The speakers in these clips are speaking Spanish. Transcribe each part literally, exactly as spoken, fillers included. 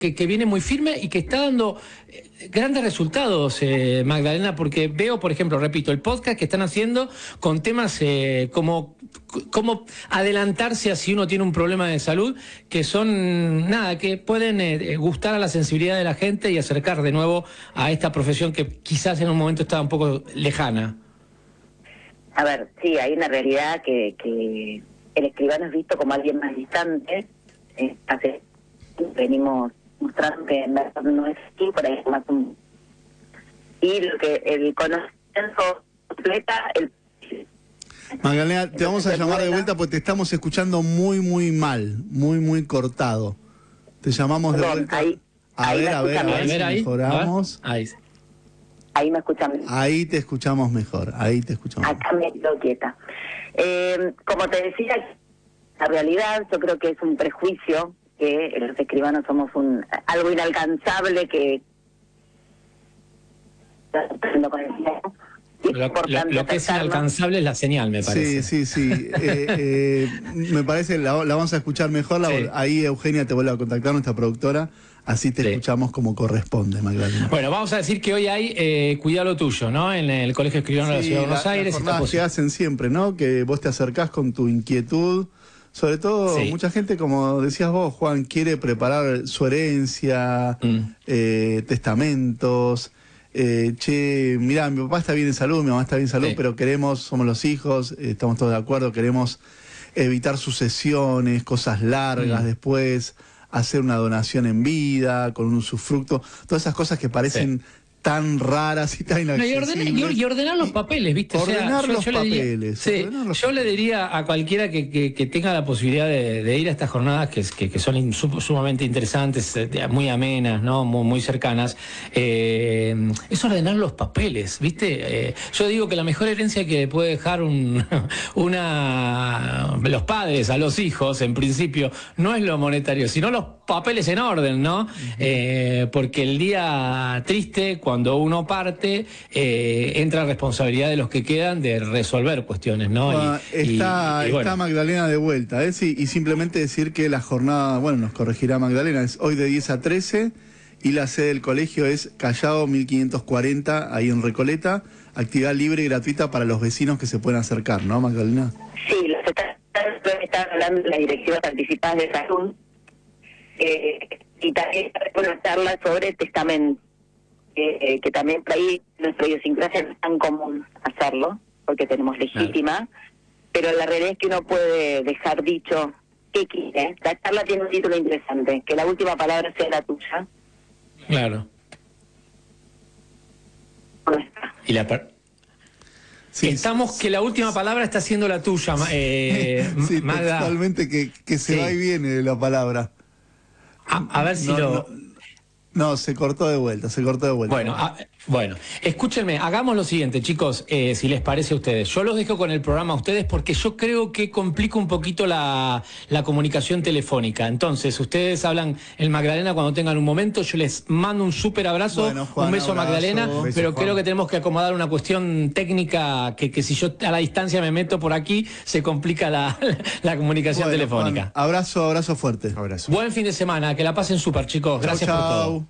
Que, que viene muy firme y que está dando eh, grandes resultados, eh, Magdalena, porque veo, por ejemplo, repito, el podcast que están haciendo con temas eh, como cómo adelantarse a si uno tiene un problema de salud, que son, nada, que pueden eh, gustar a la sensibilidad de la gente y acercar de nuevo a esta profesión que quizás en un momento estaba un poco lejana. A ver, sí, hay una realidad que, que el escribano es visto como alguien más distante. Eh, hace venimos mostrando que en verdad no es así, por ahí es más un... Y lo que el conocimiento completa... el Magdalena, te vamos a llamar de vuelta porque te estamos escuchando muy, muy mal, muy, muy cortado. Te llamamos de vuelta. Ahí, a, ahí ver, a ver, a ver, a ver si ahí, mejoramos. Ahí. Ahí me escuchan mejor. Ahí te escuchamos mejor, ahí te escuchamos Acá mejor. me quedo quieta. Eh, como te decía, la realidad yo creo que es un prejuicio, que los escribanos somos un algo inalcanzable que... Lo, lo, lo que es inalcanzable es la señal, me parece. Sí, sí, sí. eh, eh, me parece, la, la vamos a escuchar mejor. La, sí. Ahí Eugenia te vuelve a contactar, nuestra productora. Así te sí. escuchamos como corresponde, Magdalena. Bueno, vamos a decir que hoy hay eh, Cuidado lo Tuyo, ¿no? En el Colegio Escribano sí, de la Ciudad de Buenos la, Aires. Las jornadas que hacen siempre, ¿no? Que vos te acercás con tu inquietud. Sobre todo, sí. mucha gente, como decías vos, Juan, quiere preparar su herencia, mm. eh, testamentos. Eh, che, mirá, mi papá está bien en salud, mi mamá está bien en salud, sí. pero queremos, somos los hijos, eh, estamos todos de acuerdo, queremos evitar sucesiones, cosas largas mm. después, hacer una donación en vida, con un usufructo, todas esas cosas que parecen... Sí. tan raras y tan inaccesibles. No, y, ordenar, y ordenar los papeles, ¿viste? Ordenar o sea, yo, los yo papeles. Le diría, sí, ordenar los yo papeles. le diría a cualquiera que, que, que tenga la posibilidad de, de ir a estas jornadas que, que, que son in, sumamente interesantes, muy amenas, ¿no? Muy, muy cercanas, eh, es ordenar los papeles, ¿viste? Eh, yo digo que la mejor herencia que puede dejar un, una los padres a los hijos, en principio, no es lo monetario, sino los papeles en orden, ¿no? Uh-huh. eh, porque el día triste, cuando uno parte, eh, entra responsabilidad de los que quedan de resolver cuestiones, ¿no? Bueno, y, está, y, y bueno. está Magdalena de vuelta, ¿eh? Sí, y simplemente decir que la jornada, bueno, nos corregirá Magdalena, es hoy de diez a trece y la sede del colegio es Callao mil quinientos cuarenta, ahí en Recoleta, actividad libre y gratuita para los vecinos que se pueden acercar, ¿no, Magdalena? Sí, los están hablando de las directivas anticipadas de salud, eh, y también una charla sobre testamento. Eh, que también por ahí nuestra idiosincrasia no es tan común hacerlo, porque tenemos legítima, claro. Pero la realidad es que uno puede dejar dicho qué quiere. La charla tiene un título interesante, que la última palabra sea la tuya. Claro. Nuestra. Y la par sí, Estamos sí, que la última palabra está siendo la tuya, eh, sí, Magda. Totalmente que, que se sí. va y viene la palabra. A, a ver si no, lo... No. No, se cortó de vuelta, se cortó de vuelta. Bueno, a, bueno, escúchenme, hagamos lo siguiente, chicos, eh, si les parece a ustedes. Yo los dejo con el programa a ustedes porque yo creo que complica un poquito la, la comunicación telefónica. Entonces, ustedes hablan el Magdalena cuando tengan un momento, yo les mando un súper abrazo, bueno, Juan, un beso a Magdalena, beso, pero Juan. Creo que tenemos que acomodar una cuestión técnica que, que si yo a la distancia me meto por aquí, se complica la, la comunicación bueno, telefónica. Juan, abrazo, abrazo fuerte. Abrazo. Buen fin de semana, que la pasen súper, chicos. Gracias chau, por chau. todo.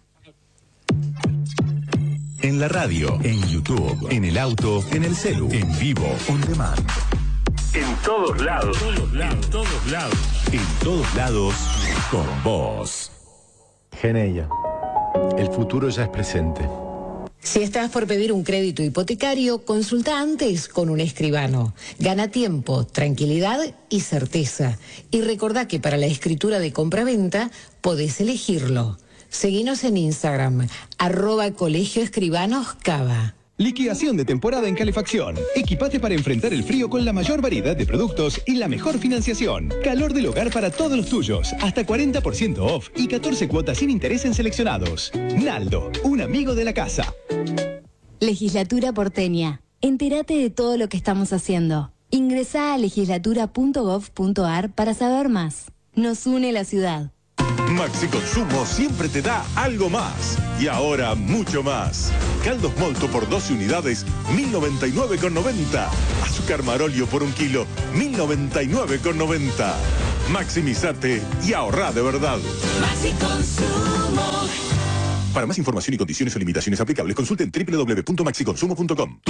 En la radio, en YouTube, en el auto, en el celu, en vivo, on demand. En todos lados. En todos lados. En todos lados. En todos lados, con vos. Geneia. El futuro ya es presente. Si estás por pedir un crédito hipotecario, consulta antes con un escribano. Gana tiempo, tranquilidad y certeza. Y recordá que para la escritura de compraventa podés elegirlo. Seguinos en Instagram, arroba Colegio Escribanos Cava. Liquidación de temporada en calefacción. Equipate para enfrentar el frío con la mayor variedad de productos y la mejor financiación. Calor del hogar para todos los tuyos. Hasta cuarenta por ciento off y catorce cuotas sin interés en seleccionados. Naldo, un amigo de la casa. Legislatura porteña. Entérate de todo lo que estamos haciendo. Ingresá a legislatura punto gov punto ar para saber más. Nos une la ciudad. Maxi Consumo siempre te da algo más. Y ahora mucho más. Caldos Molto por doce unidades, mil noventa y nueve con noventa. Azúcar Marolio por un kilo, mil noventa y nueve con noventa. Maximizate y ahorrá de verdad. Maxi Consumo. Para más información y condiciones o limitaciones aplicables, consulte en doble u doble u doble u punto maxiconsumo punto com.